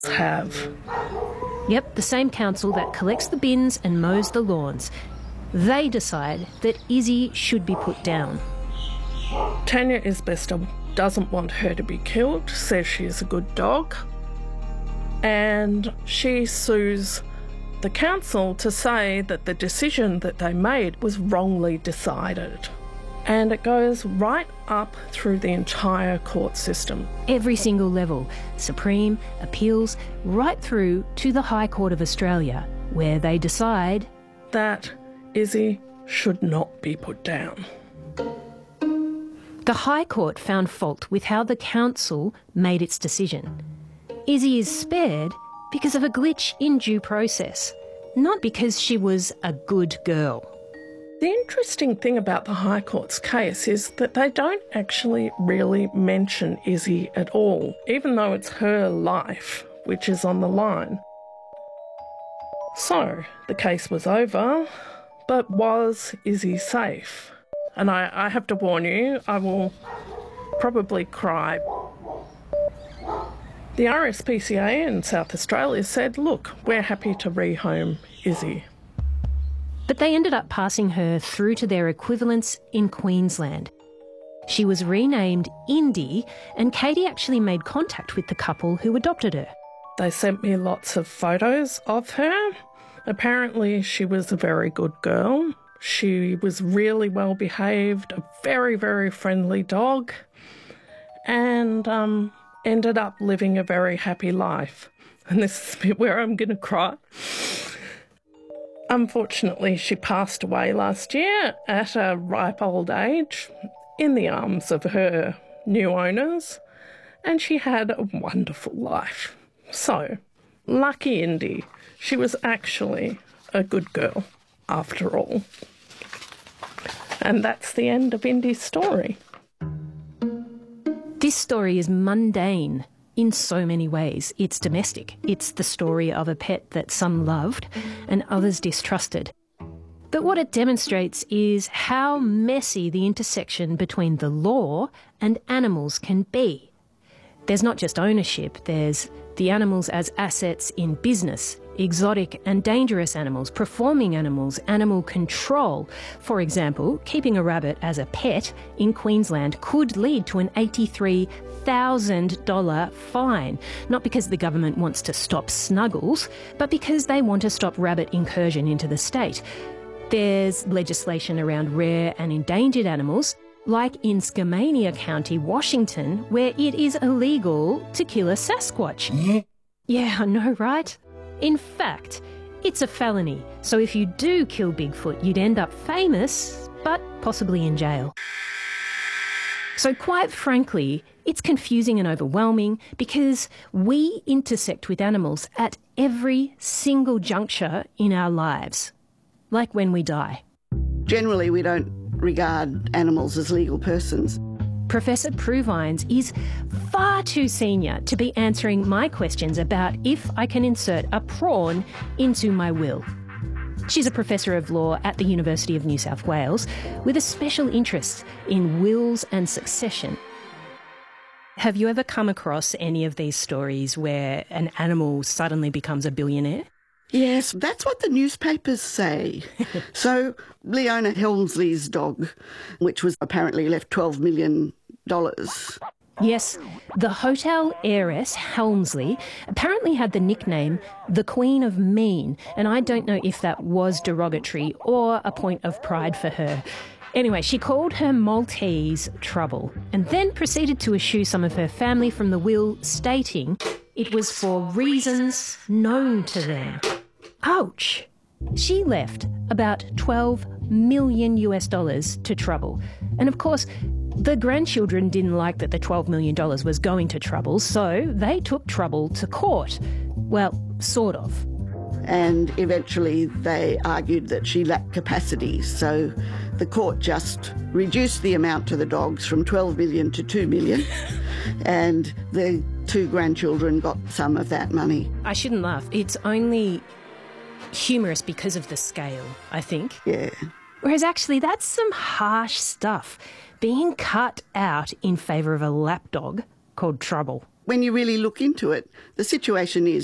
have. Yep, the same council that collects the bins and mows the lawns. They decide that Izzy should be put down. Tanya Isbester doesn't want her to be killed, says she is a good dog, and she sues the council to say that the decision that they made was wrongly decided. And it goes right up through the entire court system. Every single level, Supreme, Appeals, right through to the High Court of Australia, where they decide that Izzy should not be put down. The High Court found fault with how the council made its decision. Izzy is spared because of a glitch in due process, not because she was a good girl. The interesting thing about the High Court's case is that they don't actually really mention Izzy at all, even though it's her life which is on the line. So, the case was over, but was Izzy safe? And I have to warn you, I will probably cry. The RSPCA in South Australia said, look, we're happy to rehome Izzy. But they ended up passing her through to their equivalents in Queensland. She was renamed Indy, and Katie actually made contact with the couple who adopted her. They sent me lots of photos of her. Apparently she was a very good girl. She was really well behaved, a very, very friendly dog, and ended up living a very happy life. And this is the bit where I'm going to cry. Unfortunately, she passed away last year at a ripe old age in the arms of her new owners, and she had a wonderful life. So, lucky Indy, she was actually a good girl after all. And that's the end of Indy's story. This story is mundane in so many ways. It's domestic. It's the story of a pet that some loved and others distrusted. But what it demonstrates is how messy the intersection between the law and animals can be. There's not just ownership, there's the animals as assets in business, exotic and dangerous animals, performing animals, animal control. For example, keeping a rabbit as a pet in Queensland could lead to an $83,000 fine, not because the government wants to stop snuggles, but because they want to stop rabbit incursion into the state. There's legislation around rare and endangered animals, like in Skamania County, Washington, where it is illegal to kill a Sasquatch. Yeah, I know, right? In fact, it's a felony, so if you do kill Bigfoot, you'd end up famous, but possibly in jail. So quite frankly, it's confusing and overwhelming because we intersect with animals at every single juncture in our lives, like when we die. Generally, we don't regard animals as legal persons. Professor Prue Vines is far too senior to be answering my questions about if I can insert a prawn into my will. She's a professor of law at the University of New South Wales with a special interest in wills and succession. Have you ever come across any of these stories where an animal suddenly becomes a billionaire? Yes, that's what the newspapers say. So Leona Helmsley's dog, which was apparently left $12 million. Yes, the hotel heiress Helmsley apparently had the nickname the Queen of Mean, and I don't know if that was derogatory or a point of pride for her. Anyway, she called her Maltese Trouble and then proceeded to eschew some of her family from the will, stating it was for reasons known to them. Ouch! She left about $12 million to Trouble. And of course, the grandchildren didn't like that the $12 million was going to Trouble, so they took Trouble to court. Well, sort of. And eventually they argued that she lacked capacity, so the court just reduced the amount to the dogs from $12 million to $2 million, and the two grandchildren got some of that money. I shouldn't laugh. It's only humorous because of the scale, I think. Yeah. Whereas actually that's some harsh stuff being cut out in favour of a lapdog called Trouble. when you really look into it, the situation is